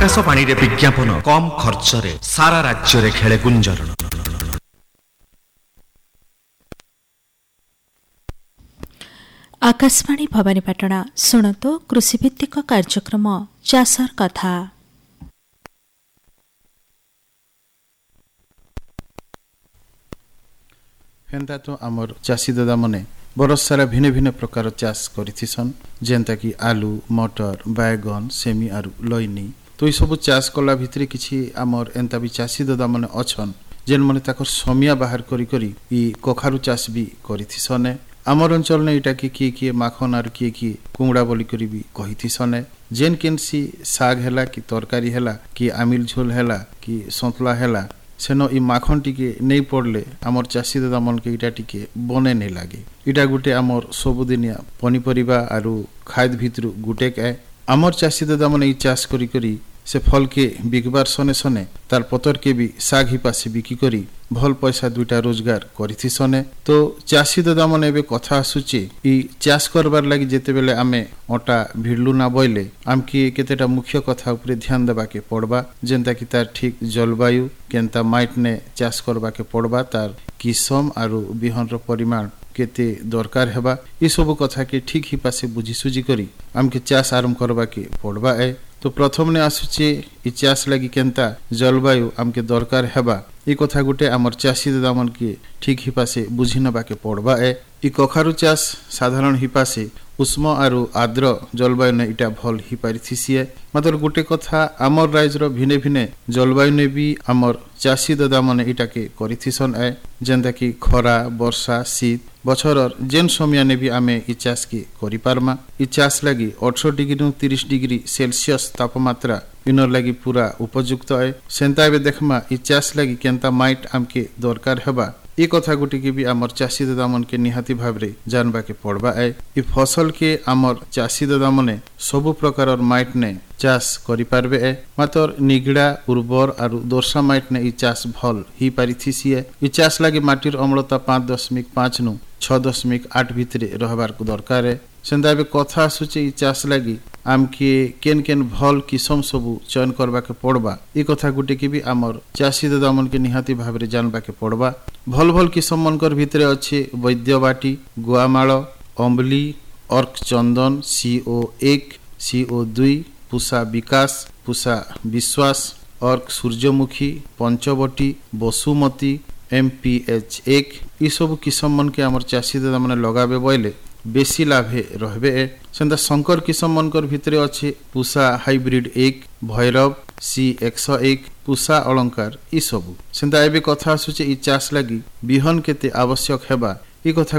आकाशवाणी रे विज्ञापन कम खर्च रे सारा राज्य रे खेले गुंजरण। आकाशवाणी भवानीपाटना शुणतु कृषिभित्तिक कार्यक्रम चाषर कथा। हेन्ता तो आमर चाषी दादा मने बरस सारा भिन्न भिन्न प्रकार चाष करिथिसन, जेंता कि आलू, मटर, बैगन, सेमी आरु लइनी। तो ई सब चाष कला भितरे किछि आमर एंता भी चाषी दादा मने अछन जेन मने ताकर समिया बाहर करी करी ई कखारु चाष भी करिथिसने। आमर अंचल ने इटा किए माखन आर किए कुंगड़ा बोली करी भी कहिथिसने। जेन केनसी साग हैला कि तरकारी हैला कि आमिल झोल हैला कि सन्तला हैला सेनो ई माखन टिके नहीं पड़ले आमर चाषी दादा मन के इटा टिके बने नहीं लागे। इटा गुटे आमर सबुदिनिया पनीपरिबा आरु खाद भितरु गुटे के आमर चाषी दादा मन ई चाष करी करी से फल के बिकबार सने सने तार पतर के भी साग ही पासे बिकी करी भल पैसा दुईटा रोजगार करिथिसने। तो चाषी दादा मन एबे कथा आसुचे ई चाष करबार लागि जेते बेले आमे अटा भिड़लु ना बोइले आमके केतेटा मुख्य कथा उपरे ध्यान देबा के पड़बा, जेंता कि तार ठीक जलवायु केनता माइट ने चाष करबा के पड़बा, तार किसम आरु बिहन रो परिमाण केते दरकार हेबा, ई सब कथा के ठीक ही पासे बुझी सुझी करी आमके चाष आरंभ करबा के पड़बा है। तो प्रथम ने आसुचे ई चाष लगी केनता जलवायु आमके दरकार हेबा, ई कथा गुटे आमर चाषी दादा मन के ठीक ही पासे बुझी नबा के पड़बा है। ई कखारु चाष साधारण ही पासे उष्म आरु आर्द्र जलवायु ने इटा भल ही पारिथिसिए। मात्र गुटे कथा आमर राज्यर भिने भिने जलवायु ने भी आमर चाषी दादा माने इटा के करिथिसन है, जेंता कि खरा, वर्षा, शीत बछरर जेन समय ने भी आमे ई चाष के करि पारमा। ई चाष लगी 18 डिग्री नु 30 डिग्री सेल्सियस तापमात्रा इनर लगी पूरा उपयुक्त है। सेंता एबे देखमा ई चाष लगी केनता माइट आमके दरकार हेबा, ई कथा गुटी के भी आमर चाषी दादा मन के निहाती भावरे जानबा के पड़बा है। ई फसल के आमर चाषी दादा मने सबु प्रकारर माइट ने चाष करि पारबे है। मात्र निगड़ा, उर्वर आरु दोर्सा माइट ने ई चाष भल ही पारिथिसिए। ई चाष लगी माटिर अम्लता 5.5 नु 6.8 भितरे रहबार दरकार है। सेंदा एबे कथा आसुचे ई चाष लगी आमके केन केन भल किसम सबु चयन करबा के पड़बा, ई कथा गुटे के भी आमर चाषी दादा मन के निहाती भावरे जानबा के पड़बा। भल भल किसम मनकर भितरे अच्छे वैद्यवाटी, गुआमाल, अम्बली, अर्क चंदन, CO1, CO2, पूषा विकास, पूषा विश्वास, अर्क सूर्यमुखी, पंचवटी, बसुमती, MPH1 ई सब किसम मन के आमर चाषी दादा मन लगाबे बोइले बेसी लाभे रहबे। सेंता शंकर किसम मनकर भितरे अच्छे पूषा हाइब्रिड 1, भैरव, C101, पूषा अलंकार ई सबु। सेंता एबे कथा आसुचे ई चाष लगी बिहन केते आवश्यक हेबा, ई कथा